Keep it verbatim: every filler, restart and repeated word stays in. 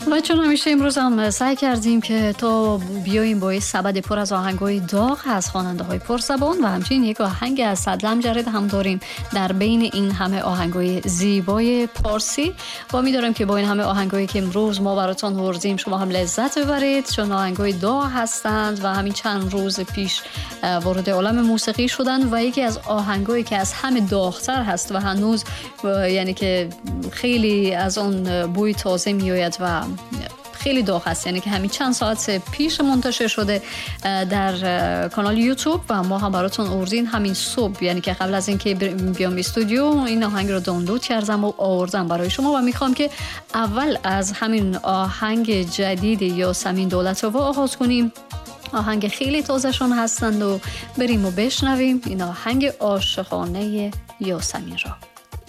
و چون همیشه امروز هم سعی کردیم که تا بیاییم با سبد پر از آهنگای داغ از خواننده های پرزبان و همچنین یک آهنگ از سدلم جرید هم داریم در بین این همه آهنگای زیبای پارسی و امیدوارم که با این همه آهنگایی که امروز ما براتون آوردیم شما هم لذت ببرید، چون آهنگای داغ هستند و همین چند روز پیش وارد عالم موسیقی شدن و یکی از آهنگایی که از همه داغتر هست و هنوز یعنی که خیلی از اون بوی تازه میآید و خیلی داغ هست، یعنی که همین چند ساعت پیش منتشر شده در کانال یوتیوب و ما هم براتون آوردیم همین صبح، یعنی که قبل از اینکه بیام استودیو این آهنگ رو دانلود کردم و آوردم برای شما و میخوام که اول از همین آهنگ جدید یاسمین دولت‌آوا آغاز کنیم. آهنگ خیلی تازه شون هستند و بریم و بشنویم این آهنگ عاشقانه یاسمین را.